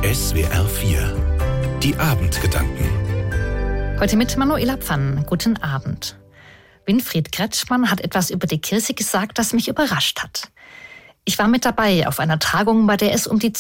SWR 4. Die Abendgedanken. Heute mit Manuela Pfann. Guten Abend. Winfried Kretschmann hat etwas über die Kirche gesagt, das mich überrascht hat. Ich war mit dabei auf einer Tagung, bei der es um die